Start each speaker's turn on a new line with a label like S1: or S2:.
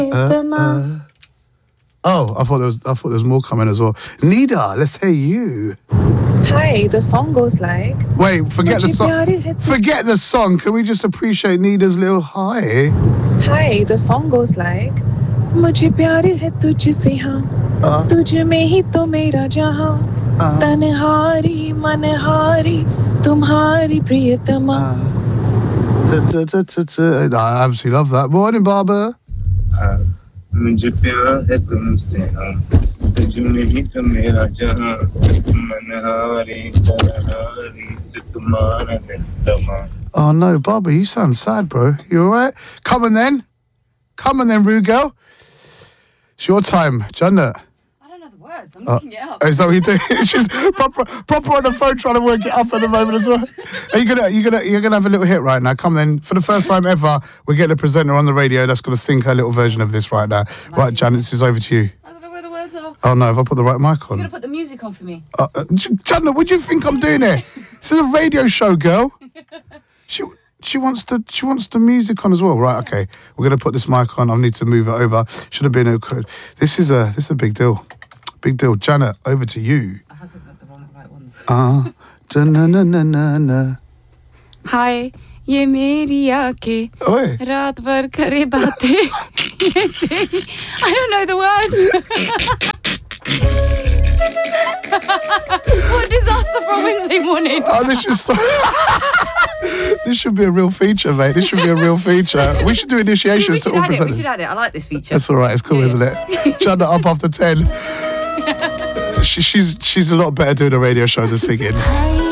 S1: Oh, I thought there was more coming as well. Nida, let's hear you.
S2: Hi, the song goes like...
S1: Wait, forget the song. Forget the song. Can we just appreciate Nida's little hi?
S2: Hi, the song goes like... मुझे प्यार है तुझसे हाँ तुझ में ही तो मेरा जहाँ तन्हारी मनहारी तुम्हारी प्रियतमा.
S1: I absolutely love that. Morning, Barbara.
S3: मुझे प्यार है तुमसे हाँ तुझ में ही तो मेरा जहाँ मनहारी तन्हारी से तुम्हारा तमा.
S1: Oh no, Barbara, you sound sad, bro. You alright? Come on then, rude girl. It's your time, Jannat.
S4: I don't know the words. I'm looking it up.
S1: Is that what you do? She's proper on the phone trying to work it up at the moment as well. Are you're gonna have a little hit right now. Come then, for the first time ever, we're getting a presenter on the radio that's gonna sing her little version of this right now. Right, Jannat, this is over to you.
S4: I don't know where the words are.
S1: Oh no, have I put the right mic on?
S4: You're gonna put the music on for me.
S1: Jannat, what do you think I'm doing here? This is a radio show, girl. She wants the music on as well. Right, okay. We're gonna put this mic on. I need to move it over. Should have been a code. This is a big deal. Big deal. Jannat, over to you.
S4: I haven't got the right ones.
S1: Da-na-na-na-na-na.
S4: Hi, ये मेरी आंखें रात भर करे बातें. I don't know the words. What disaster for Wednesday morning.
S1: Oh, this should be a real feature, mate. This should be a real feature. We should do initiations to all presenters.
S4: We should add it. I like this feature.
S1: That's all right. It's cool, isn't it? Jannat up after 10. She's a lot better doing a radio show than singing.